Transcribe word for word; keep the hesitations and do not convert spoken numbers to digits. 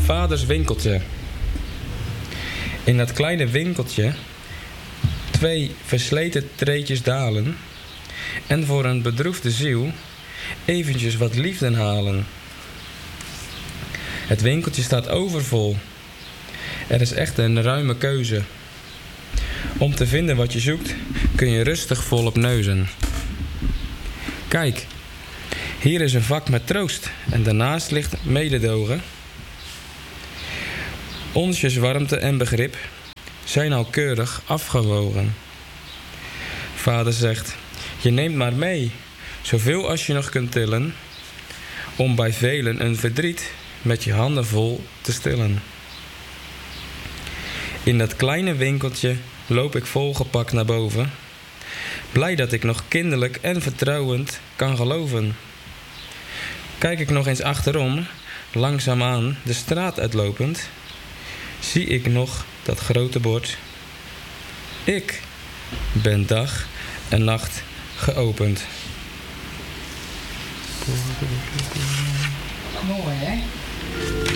vaders winkeltje. In dat kleine winkeltje twee versleten treetjes dalen en voor een bedroefde ziel eventjes wat liefde halen. Het winkeltje staat overvol. Er is echt een ruime keuze. Om te vinden wat je zoekt kun je rustig volop neuzen. Kijk, hier is een vak met troost en daarnaast ligt mededogen. Onsjes warmte en begrip zijn al keurig afgewogen. Vader zegt, je neemt maar mee, zoveel als je nog kunt tillen, om bij velen een verdriet met je handen vol te stillen. In dat kleine winkeltje loop ik volgepakt naar boven, blij dat ik nog kinderlijk en vertrouwend kan geloven. Kijk ik nog eens achterom, langzaamaan de straat uitlopend, zie ik nog dat grote bord. Ik ben dag en nacht geopend. Mooi, hè?